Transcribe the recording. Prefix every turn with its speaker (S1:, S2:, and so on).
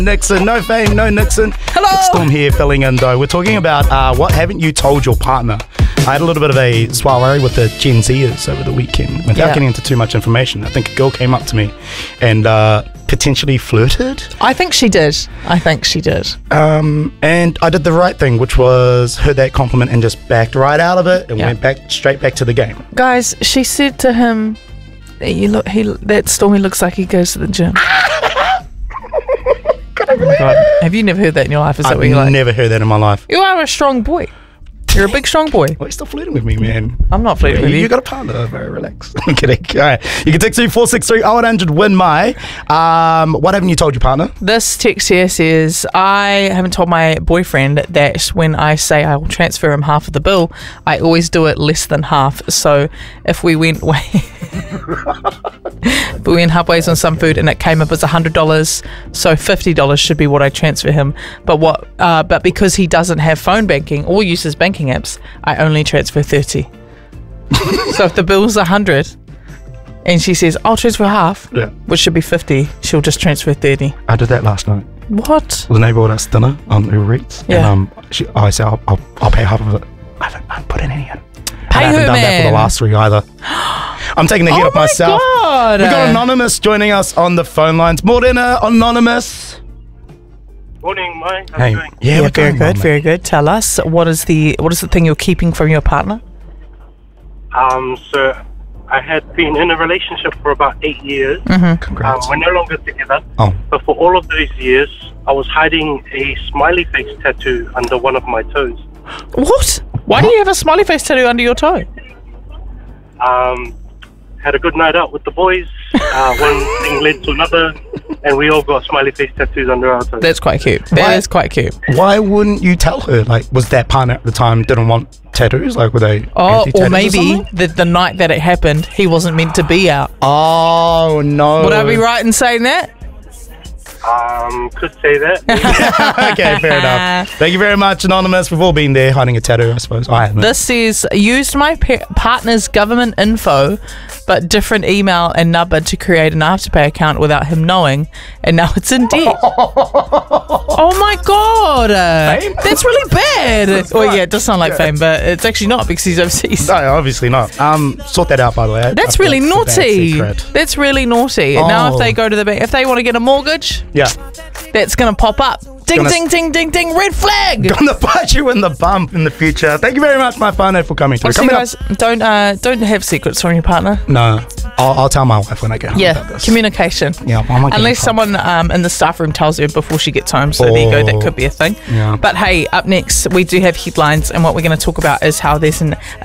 S1: Nixon, no Fame, no Nixon.
S2: Hello.
S1: It's Storm here filling in though. We're talking about what haven't you told your partner? I had a little bit of a soiree with the Gen Zers over the weekend. Without getting into too much information, I think a girl came up to me and potentially flirted.
S2: I think she did.
S1: And I did the right thing, which was heard that compliment and just backed right out of it and went straight back to the game.
S2: Guys, she said to him, that Stormy looks like he goes to the gym. Oh my God. Have you never heard that in your life? Is that what you like?
S1: I've never heard that in my life.
S2: You are a strong boy. You're a big, strong boy.
S1: Why are you still flirting with me, man?
S2: I'm not flirting with you.
S1: You got a partner. Very relaxed. I'm kidding. All right. You can text 463 0100 win my. What haven't you told your partner?
S2: This text here says, I haven't told my boyfriend that when I say I will transfer him half of the bill, I always do it less than half. So if we went halfways on some food and it came up as $100, so $50 should be what I transfer him. But because he doesn't have phone banking or uses banking apps, I only transfer 30. So if the bill's 100 and she says I'll transfer half, which should be 50, she'll just transfer 30.
S1: I did that last night.
S2: What?
S1: The neighbour ordered us dinner on Uber Eats.
S2: Yeah.
S1: And I said I'll pay half of it. I haven't put any in.
S2: Pay
S1: I haven't
S2: her,
S1: done that
S2: man.
S1: for the last 3 either. I'm taking the heat off myself.
S2: God.
S1: We got Anonymous joining us on the phone lines. Morena, Anonymous.
S3: Morning, mate. How
S1: Hey,
S3: you doing?
S1: yeah, we're
S2: Very
S1: going
S2: good,
S1: well, mate.
S2: very good. Tell us, what is the thing you're keeping from your partner?
S3: So I had been in a relationship for about 8 years.
S1: Congrats.
S3: We're no longer together.
S1: Oh.
S3: But for all of those years, I was hiding a smiley face tattoo under one of my toes.
S2: What? Why do you have a smiley face tattoo under your toe?
S3: Had a good night out with the boys. One thing led to another, and we all got smiley face tattoos under our toes.
S2: That's quite cute. That is quite cute.
S1: Why wouldn't you tell her? Like, was that partner at the time didn't want tattoos? Like, were they
S2: Oh,
S1: anti-tattoos
S2: or
S1: or
S2: maybe
S1: something?
S2: the night that it happened, he wasn't meant to be out.
S1: Oh, no.
S2: Would I be right in saying that?
S3: Could say that.
S1: Okay, fair enough. Thank you very much, Anonymous. We've all been there hiding a tattoo, I suppose. I haven't.
S2: This says, used my partner's government info, but different email and number to create an Afterpay account without him knowing, and now it's in debt. Oh my God.
S1: Fame?
S2: That's really bad. Well, yeah, it does sound like Fame, but it's actually not because he's overseas.
S1: No, obviously not. Sort that out, by the way.
S2: That's
S1: I feel
S2: really
S1: like it's a bad
S2: naughty.
S1: secret.
S2: That's really naughty. Now if
S1: Oh.
S2: they go to the bank, if they want to get a mortgage,
S1: Yeah.
S2: that's going to pop up. Ding,
S1: Gonna-
S2: ding, ding, ding, ding, red flag.
S1: Gonna bite you in the bump in the future. Thank you very much, my partner, for coming through.
S2: Honestly,
S1: Coming
S2: guys, don't have secrets from your partner.
S1: No, I'll tell my wife when I get home about
S2: Yeah,
S1: this.
S2: communication.
S1: Yeah, I might get
S2: Unless
S1: in trouble.
S2: someone in the staff room tells her before she gets home. So there you go, that could be a thing.
S1: Yeah.
S2: But hey, up next, we do have headlines, and what we're going to talk about is how there's a